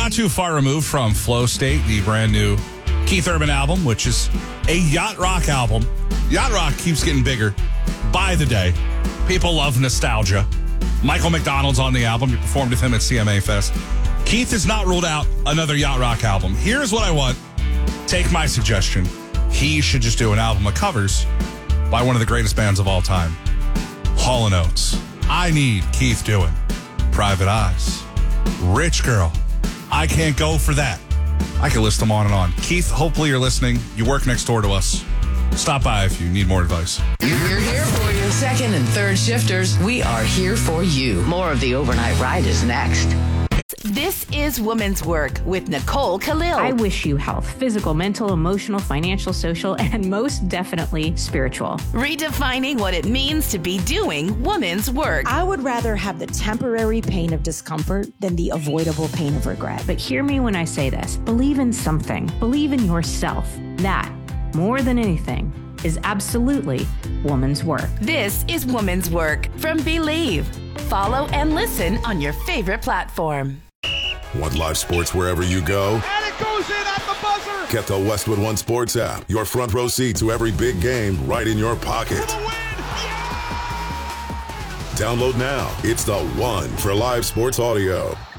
not too far removed from Flow State, the brand new Keith Urban album, which is a yacht rock album. Yacht rock keeps getting bigger by the day. People love nostalgia. Michael McDonald's on the album. You performed with him at CMA Fest. Keith has not ruled out another yacht rock album. Here's what I want. Take my suggestion. He should just do an album of covers by one of the greatest bands of all time, Hall & Oates. I need Keith doing Private Eyes, Rich Girl. I Can't Go For That. I could list them on and on. Keith, hopefully you're listening. You work next door to us. Stop by if you need more advice. We're here for you. Second and third shifters, we are here for you. More of the Overnight Ride is next. This is Woman's Work with Nicole Khalil. I wish you health, physical, mental, emotional, financial, social, and most definitely spiritual. Redefining what it means to be doing woman's work. I would rather have the temporary pain of discomfort than the avoidable pain of regret. But hear me when I say this. Believe in something. Believe in yourself. That, more than anything, is absolutely woman's work. This is Woman's Work from Believe. Follow and listen on your favorite platform. Want live sports wherever you go? And it goes in at the buzzer! Get the Westwood One Sports app. Your front row seat to every big game right in your pocket. For the win! Yeah! Download now. It's the one for live sports audio.